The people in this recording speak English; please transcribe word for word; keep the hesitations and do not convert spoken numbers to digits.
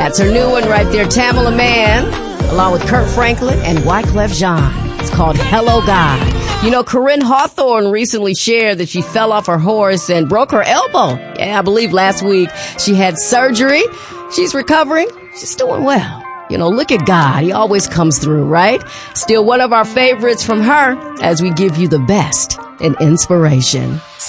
That's her new one right there, Tamala Mann, along with Kurt Franklin and Wyclef Jean. It's called Hello God. You know, Corinne Hawthorne recently shared that she fell off her horse and broke her elbow. Yeah, I believe last week she had surgery. She's recovering. She's doing well. You know, look at God. He always comes through, right? Still one of our favorites from her as we give you the best in inspiration.